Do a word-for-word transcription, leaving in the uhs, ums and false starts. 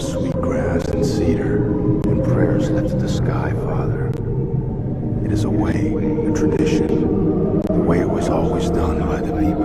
sweet grass and cedar, and prayers lifted to the sky, Father. It is a way, a tradition, the way it was always done by the people.